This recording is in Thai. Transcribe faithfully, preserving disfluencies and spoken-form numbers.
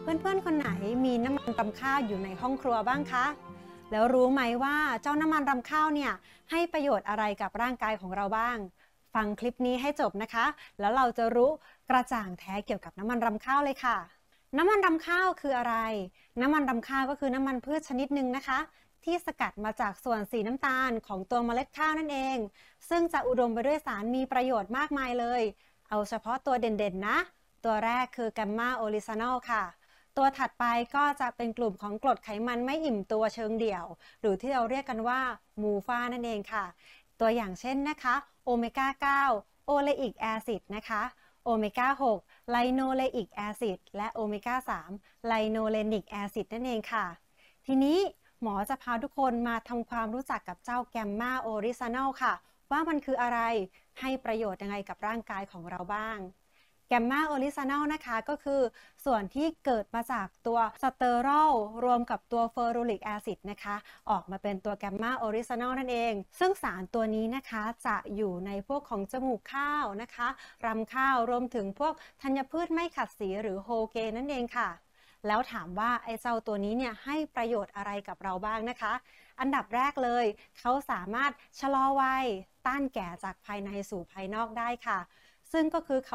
เพื่อนๆคนไหนมีน้ำมันรำข้าวอยู่ในห้องครัวบ้างคะแล้วรู้ไหมว่าเจ้าน้ำมันรำข้าวเนี่ยให้ประโยชน์อะไรกับร่างกายของเราบ้างฟังคลิปนี้ให้จบนะคะแล้วเราจะรู้กระจ่างแท้เกี่ยวกับน้ำมันรำข้าวเลยค่ะน้ำมันรำข้าวคืออะไรน้ำมันรำข้าวก็คือน้ำมันพืชชนิดหนึ่งนะคะที่สกัดมาจากส่วนสีน้ำตาลของตัวเมล็ดข้าวนั่นเองซึ่งจะอุดมไปด้วยสารมีประโยชน์มากมายเลยเอาเฉพาะตัวเด่นๆนะตัวแรกคือแกมมาโอลิซานอลค่ะตัวถัดไปก็จะเป็นกลุ่มของกรดไขมันไม่อิ่มตัวเชิงเดี่ยวหรือที่เราเรียกกันว่ามูฟานั่นเองค่ะตัวอย่างเช่นนะคะโอเมก้า เก้า โอเลอิกแอซิดนะคะโอเมก้า หก ไลโนเลอิกแอซิดและโอเมก้า สาม ไลโนเลนิกแอซิดนั่นเองค่ะทีนี้หมอจะพาทุกคนมาทำความรู้จักกับเจ้าแกมมาโอริซานอลค่ะว่ามันคืออะไรให้ประโยชน์ยังไงกับร่างกายของเราบ้างแกมมาโอริซานอลนะคะก็คือส่วนที่เกิดมาจากตัวสเตอรอลรวมกับตัวเฟอรูริกแอซิดนะคะออกมาเป็นตัวแกมมาโอริซานอลนั่นเองซึ่งสารตัวนี้นะคะจะอยู่ในพวกของจมูกข้าวนะคะรำข้าวรวมถึงพวกธัญพืชไม่ขัดสีหรือโฮเกนั่นเองค่ะแล้วถามว่าไอ้เจ้าตัวนี้เนี่ยให้ประโยชน์อะไรกับเราบ้างนะคะอันดับแรกเลยเขาสามารถชะลอวัยต้านแก่จากภายในสู่ภายนอกได้ค่ะซึ่งก็คือเขา